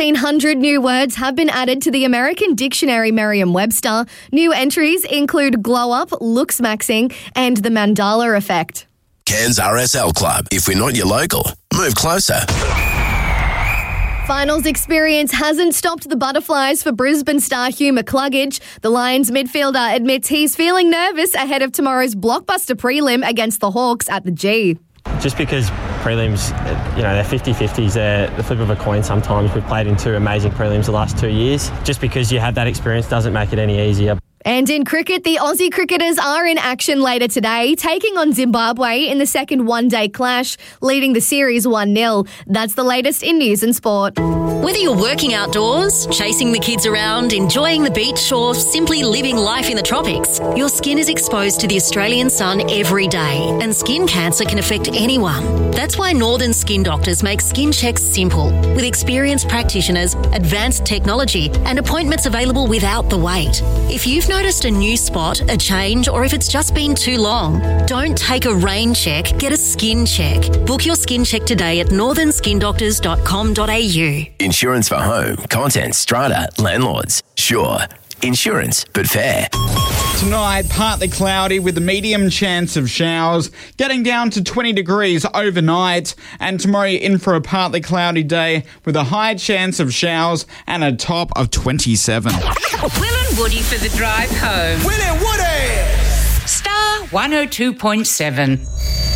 1,500 new words have been added to the American Dictionary Merriam-Webster. New entries include glow-up, looks-maxing, and the Mandela effect. Cairns RSL Club. If we're not your local, move closer. Finals experience hasn't stopped the butterflies for Brisbane star Hugh McCluggage. The Lions midfielder admits he's feeling nervous ahead of tomorrow's blockbuster prelim against the Hawks at the G. Just because prelims, they're 50-50s, they're the flip of a coin sometimes. We've played in two amazing prelims the last 2 years. Just because you have that experience doesn't make it any easier. And in cricket, the Aussie cricketers are in action later today, taking on Zimbabwe in the second one-day clash, leading the series 1-0. That's the latest in news and sport. Whether you're working outdoors, chasing the kids around, enjoying the beach, or simply living life in the tropics, your skin is exposed to the Australian sun every day, and skin cancer can affect anyone. That's why Northern Skin Doctors make skin checks simple, with experienced practitioners, advanced technology, and appointments available without the wait. If you've noticed a new spot, a change, or if it's just been too long, don't take a rain check, get a skin check. Book your skin check today at northernskindoctors.com.au. Insurance for home, contents, strata, landlords. Sure. Insurance, but fair. Tonight, partly cloudy with a medium chance of showers, getting down to 20 degrees overnight. And tomorrow in for a partly cloudy day with a high chance of showers and a top of 27. Will and Woody for the drive home. Will and Woody! Star 102.7.